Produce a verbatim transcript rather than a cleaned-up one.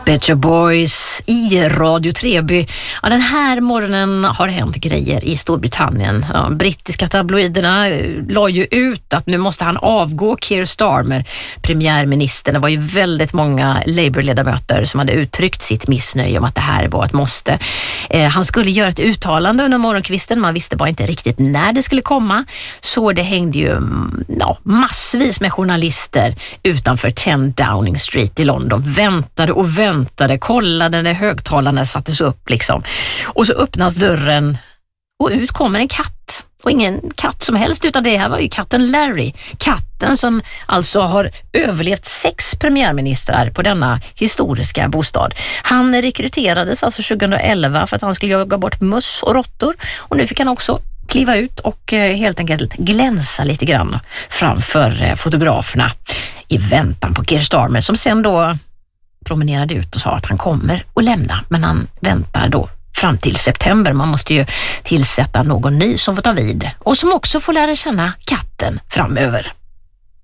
Pet Shop Boys i Radio Treby. Ja, den här morgonen har hänt grejer i Storbritannien. Ja, brittiska tabloiderna la ju ut att nu måste han avgå, Keir Starmer, premiärministern. Det var ju väldigt många Labour-ledamöter som hade uttryckt sitt missnöje om att det här var ett måste. Eh, han skulle göra ett uttalande under morgonkvisten. Man visste bara inte riktigt när det skulle komma. Så det hängde ju ja, massvis med journalister utanför tio Downing Street i London. Väntade och väntade. Kollade när högtalarna sattes upp liksom. Och så öppnas dörren och ut kommer en katt. Och ingen katt som helst, utan det här var ju katten Larry. Katten som alltså har överlevt sex premiärministrar på denna historiska bostad. Han rekryterades alltså tjugoelva för att han skulle jaga bort möss och råttor. Och nu fick han också kliva ut och helt enkelt glänsa lite grann framför fotograferna i väntan på Keir Starmer, som sen då promenerade ut och sa att han kommer att lämna, men han väntar då fram till september. Man måste ju tillsätta någon ny som får ta vid och som också får lära känna katten framöver.